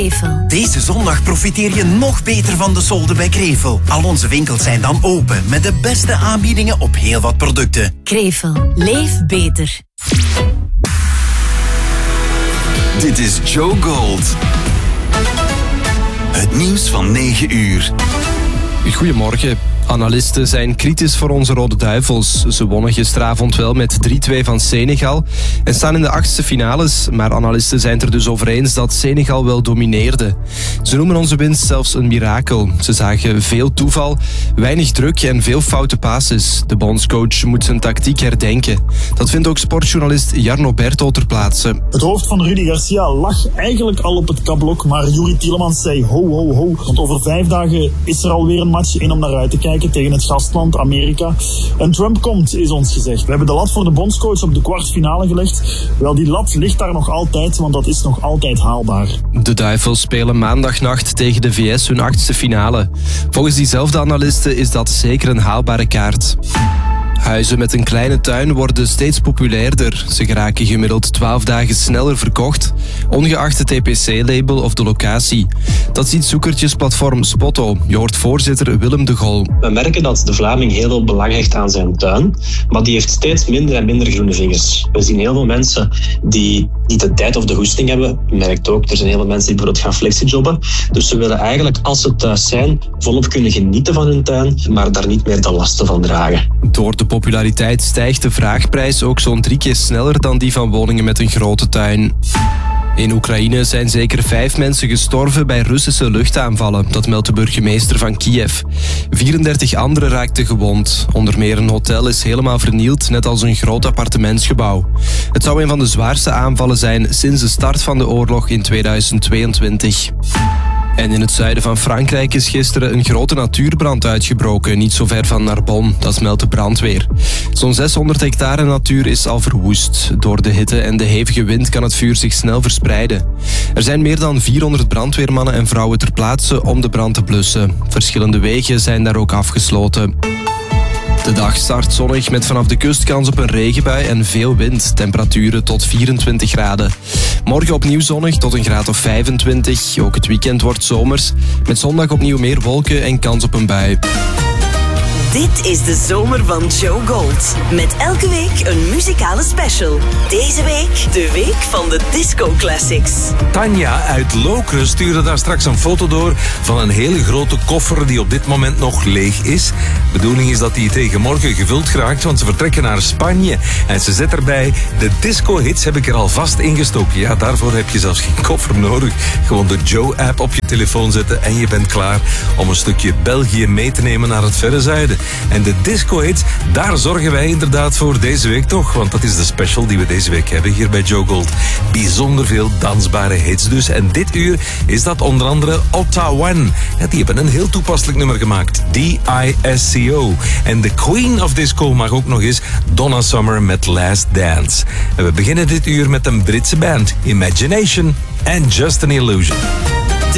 Krevel. Deze zondag profiteer je nog beter van de solden bij Krevel. Al onze winkels zijn dan open met de beste aanbiedingen op heel wat producten. Krevel. Leef beter. Dit is Joe Gold. Het nieuws van 9 uur. Goedemorgen. Analisten zijn kritisch voor onze Rode Duivels. Ze wonnen gisteravond wel met 3-2 van Senegal en staan in de 8e finales. Maar analisten zijn het er dus over eens dat Senegal wel domineerde. Ze noemen onze winst zelfs een mirakel. Ze zagen veel toeval, weinig druk en veel foute passes. De bondscoach moet zijn tactiek herdenken. Dat vindt ook sportjournalist Jarno Berto ter plaatse. Het hoofd van Rudy Garcia lag eigenlijk al op het kablok, maar Youri Tielemans zei ho, ho, ho. Want over 5 dagen is er alweer een match in om naar uit te kijken tegen het gastland Amerika. En Trump komt, is ons gezegd. We hebben de lat voor de bondscoach op de kwartfinale gelegd. Wel, die lat ligt daar nog altijd, want dat is nog altijd haalbaar. De Duivels spelen maandagnacht tegen de VS hun 8e finale. Volgens diezelfde analisten is dat zeker een haalbare kaart. Huizen met een kleine tuin worden steeds populairder. Ze geraken gemiddeld 12 dagen sneller verkocht, ongeacht het TPC-label of de locatie. Dat ziet zoekertjesplatform Spotto. Je hoort voorzitter Willem de Gol. We merken dat de Vlaming heel veel belang hecht aan zijn tuin, maar die heeft steeds minder en minder groene vingers. We zien heel veel mensen die niet de tijd of de goesting hebben. Je merkt ook, er zijn heel veel mensen die bijvoorbeeld gaan flexijobben. Dus ze willen eigenlijk, als ze thuis zijn, volop kunnen genieten van hun tuin, maar daar niet meer de lasten van dragen. Door de populariteit stijgt de vraagprijs ook zo'n 3 keer sneller dan die van woningen met een grote tuin. In Oekraïne zijn zeker 5 mensen gestorven bij Russische luchtaanvallen. Dat meldt de burgemeester van Kiev. 34 anderen raakten gewond. Onder meer een hotel is helemaal vernield, net als een groot appartementsgebouw. Het zou een van de zwaarste aanvallen zijn sinds de start van de oorlog in 2022. En in het zuiden van Frankrijk is gisteren een grote natuurbrand uitgebroken, niet zo ver van Narbonne, dat meldt de brandweer. Zo'n 600 hectare natuur is al verwoest. Door de hitte en de hevige wind kan het vuur zich snel verspreiden. Er zijn meer dan 400 brandweermannen en vrouwen ter plaatse om de brand te blussen. Verschillende wegen zijn daar ook afgesloten. De dag start zonnig met vanaf de kust kans op een regenbui en veel wind. Temperaturen tot 24 graden. Morgen opnieuw zonnig tot een graad of 25. Ook het weekend wordt zomers. Met zondag opnieuw meer wolken en kans op een bui. Dit is de zomer van Joe Gold. Met elke week een muzikale special. Deze week de week van de Disco Classics. Tanja uit Lokeren stuurde daar straks een foto door van een hele grote koffer die op dit moment nog leeg is. De bedoeling is dat die tegen morgen gevuld geraakt, want ze vertrekken naar Spanje. En ze zet erbij, de disco-hits heb ik er al vast ingestoken. Ja, daarvoor heb je zelfs geen koffer nodig. Gewoon de Joe-app op je telefoon zetten en je bent klaar om een stukje België mee te nemen naar het verre zuiden. En de disco-hits, daar zorgen wij inderdaad voor deze week toch. Want dat is de special die we deze week hebben hier bij Joe Gold. Bijzonder veel dansbare hits dus. En dit uur is dat onder andere Ottawa. Ja, die hebben een heel toepasselijk nummer gemaakt. D-I-S-C-O. En de Queen of Disco mag ook nog eens Donna Summer met Last Dance. En we beginnen dit uur met een Britse band. Imagination and Just an Illusion.